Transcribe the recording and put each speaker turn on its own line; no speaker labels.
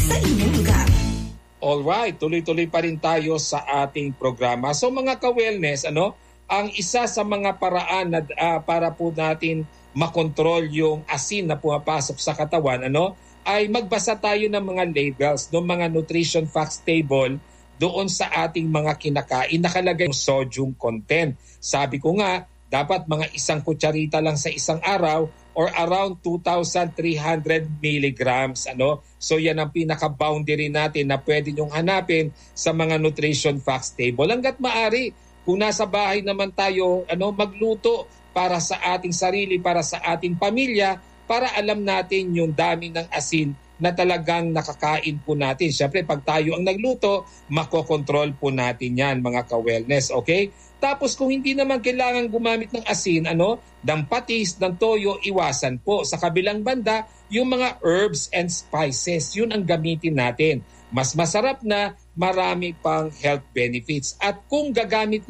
sa inyong lugar.
Alright, tuloy-tuloy pa rin tayo sa ating programa. So mga ka-wellness, ang isa sa mga paraan na para po natin makontrol yung asin na pumapasok sa katawan, ay magbasa tayo ng mga labels, ng mga nutrition facts table doon sa ating mga kinakain. Nakalagay yung sodium content. Sabi ko nga, dapat mga 1 kutsarita lang sa isang araw or around 2,300 milligrams. So yan ang pinaka-boundary natin na pwede nyong hanapin sa mga nutrition facts table. Hanggat maaari, kung nasa bahay naman tayo, magluto para sa ating sarili, para sa ating pamilya, para alam natin yung dami ng asin na talagang nakakain po natin. Siyempre, pag tayo ang nagluto, makokontrol po natin yan, mga ka-wellness. Okay? Tapos kung hindi naman kailangan gumamit ng asin, ng patis, ng toyo, iwasan po. Sa kabilang banda, yung mga herbs and spices, yun ang gamitin natin. Mas masarap na, marami pang health benefits. At kung gagamit